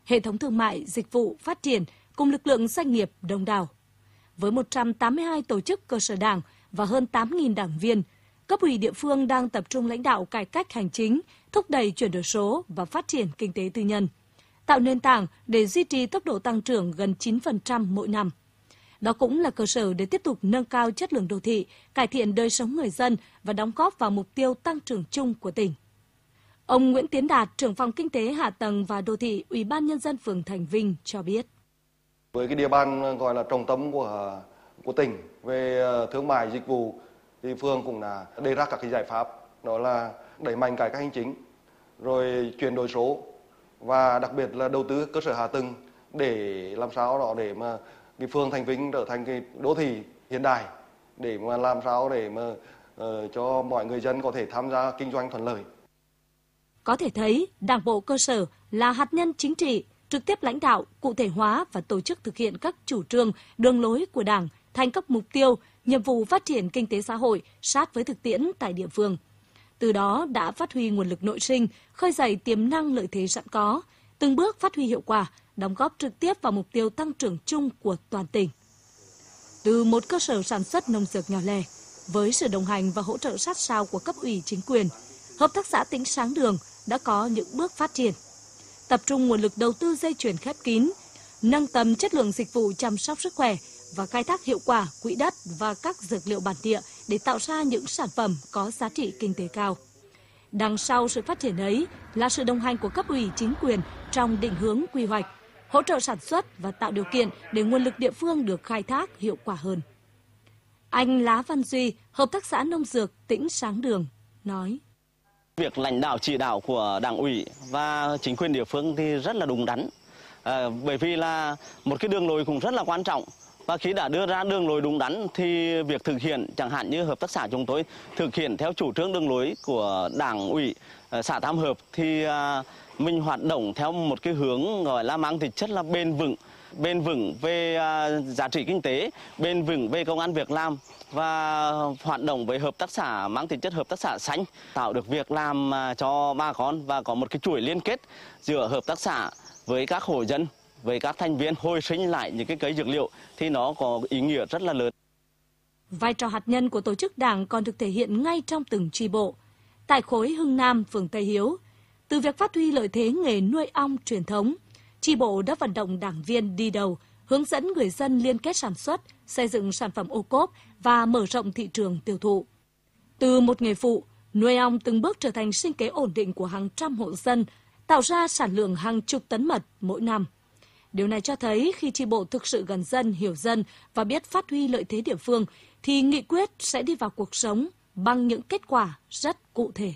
hệ thống thương mại, dịch vụ phát triển cùng lực lượng doanh nghiệp đông đảo. Với 182 tổ chức cơ sở đảng và hơn 8.000 đảng viên, cấp ủy địa phương đang tập trung lãnh đạo cải cách hành chính, thúc đẩy chuyển đổi số và phát triển kinh tế tư nhân, tạo nền tảng để duy trì tốc độ tăng trưởng gần 9% mỗi năm. Đó cũng là cơ sở để tiếp tục nâng cao chất lượng đô thị, cải thiện đời sống người dân và đóng góp vào mục tiêu tăng trưởng chung của tỉnh. Ông Nguyễn Tiến Đạt, trưởng phòng Kinh tế Hạ tầng và Đô thị, Ủy ban Nhân dân phường Thành Vinh cho biết. Với cái địa bàn gọi là trọng tâm của tỉnh về thương mại dịch vụ thì phường cũng đã đề ra các cái giải pháp, đó là đẩy mạnh cải cách hành chính, rồi chuyển đổi số và đặc biệt là đầu tư cơ sở hạ tầng để làm sao đó để mà cái phường Thành Vinh trở thành cái đô thị hiện đại, để mà làm sao để mà cho mọi người dân có thể tham gia kinh doanh thuận lợi. Có thể thấy, Đảng bộ cơ sở là hạt nhân chính trị, trực tiếp lãnh đạo, cụ thể hóa và tổ chức thực hiện các chủ trương, đường lối của Đảng thành các mục tiêu, nhiệm vụ phát triển kinh tế xã hội sát với thực tiễn tại địa phương. Từ đó đã phát huy nguồn lực nội sinh, khơi dậy tiềm năng lợi thế sẵn có, từng bước phát huy hiệu quả, đóng góp trực tiếp vào mục tiêu tăng trưởng chung của toàn tỉnh. Từ một cơ sở sản xuất nông dược nhỏ lẻ, với sự đồng hành và hỗ trợ sát sao của cấp ủy chính quyền, Hợp tác xã Tĩnh Sáng Đường đã có những bước phát triển. Tập trung nguồn lực đầu tư dây chuyền khép kín, nâng tầm chất lượng dịch vụ chăm sóc sức khỏe và khai thác hiệu quả quỹ đất và các dược liệu bản địa để tạo ra những sản phẩm có giá trị kinh tế cao. Đằng sau sự phát triển ấy là sự đồng hành của cấp ủy chính quyền trong định hướng quy hoạch, hỗ trợ sản xuất và tạo điều kiện để nguồn lực địa phương được khai thác hiệu quả hơn. Anh Lá Văn Duy, Hợp tác xã Nông dược Tĩnh Sáng Đường, nói. Việc lãnh đạo chỉ đạo của Đảng ủy và chính quyền địa phương thì rất là đúng đắn, bởi vì là một cái đường lối cũng rất là quan trọng. Và khi đã đưa ra đường lối đúng đắn thì việc thực hiện, chẳng hạn như hợp tác xã chúng tôi thực hiện theo chủ trương đường lối của Đảng ủy xã Tam Hợp thì mình hoạt động theo một cái hướng gọi là mang tính chất là bền vững về giá trị kinh tế, bền vững về công ăn việc làm và hoạt động với hợp tác xã mang tính chất hợp tác xã xanh, tạo được việc làm cho bà con và có một cái chuỗi liên kết giữa hợp tác xã với các hộ dân, với các thành viên hồi sinh lại những cái cây dược liệu thì nó có ý nghĩa rất là lớn. Vai trò hạt nhân của tổ chức đảng còn được thể hiện ngay trong từng chi bộ. Tại khối Hưng Nam, phường Tây Hiếu, từ việc phát huy lợi thế nghề nuôi ong truyền thống, chi bộ đã vận động đảng viên đi đầu, hướng dẫn người dân liên kết sản xuất, xây dựng sản phẩm ô cốp và mở rộng thị trường tiêu thụ. Từ một nghề phụ, nuôi ong từng bước trở thành sinh kế ổn định của hàng trăm hộ dân, tạo ra sản lượng hàng chục tấn mật mỗi năm. Điều này cho thấy khi chi bộ thực sự gần dân, hiểu dân và biết phát huy lợi thế địa phương, thì nghị quyết sẽ đi vào cuộc sống bằng những kết quả rất cụ thể.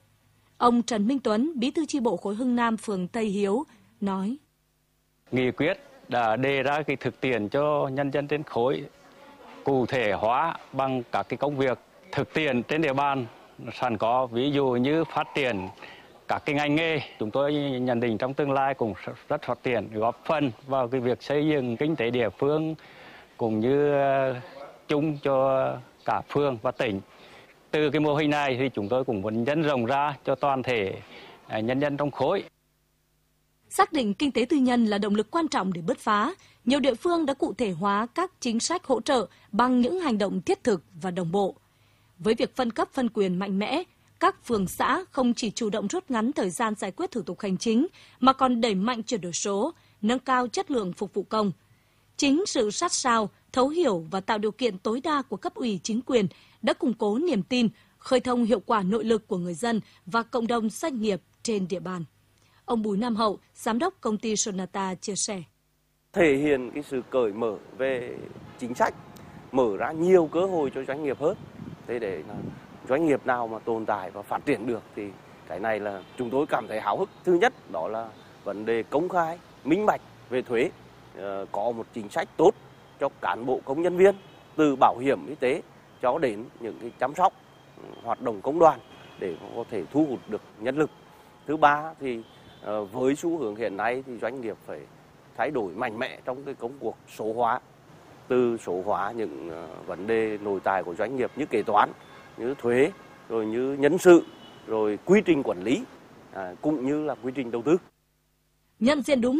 Ông Trần Minh Tuấn, bí thư chi bộ khối Hưng Nam, phường Tây Hiếu, nói. Nghị quyết đã đề ra cái thực tiễn cho nhân dân trên khối, cụ thể hóa bằng các cái công việc thực tiễn trên địa bàn sẵn có, ví dụ như phát triển các cái ngành nghề. Chúng tôi nhận định trong tương lai cũng rất phát triển, góp phần vào cái việc xây dựng kinh tế địa phương cũng như chung cho cả phường và tỉnh. Từ cái mô hình này thì chúng tôi cũng muốn nhân rộng ra cho toàn thể nhân dân trong khối. Xác định kinh tế tư nhân là động lực quan trọng để bứt phá, nhiều địa phương đã cụ thể hóa các chính sách hỗ trợ bằng những hành động thiết thực và đồng bộ. Với việc phân cấp phân quyền mạnh mẽ, các phường xã không chỉ chủ động rút ngắn thời gian giải quyết thủ tục hành chính mà còn đẩy mạnh chuyển đổi số, nâng cao chất lượng phục vụ công. Chính sự sát sao, thấu hiểu và tạo điều kiện tối đa của cấp ủy chính quyền đã củng cố niềm tin, khơi thông hiệu quả nội lực của người dân và cộng đồng doanh nghiệp trên địa bàn. Ông Bùi Nam Hậu, giám đốc công ty Sonata chia sẻ. Thể hiện cái sự cởi mở về chính sách, mở ra nhiều cơ hội cho doanh nghiệp hơn. Thế để doanh nghiệp nào mà tồn tại và phát triển được thì cái này là chúng tôi cảm thấy háo hức. Thứ nhất đó là vấn đề công khai, minh bạch về thuế, có một chính sách tốt cho cán bộ công nhân viên từ bảo hiểm y tế cho đến những cái chăm sóc, hoạt động công đoàn để có thể thu hút được nhân lực. Thứ ba thì với xu hướng hiện nay thì doanh nghiệp phải thay đổi mạnh mẽ trong cái công cuộc số hóa, từ số hóa những vấn đề nội tại của doanh nghiệp như kế toán, như thuế, rồi như nhân sự, rồi quy trình quản lý, cũng như là quy trình đầu tư. Nhận diện đúng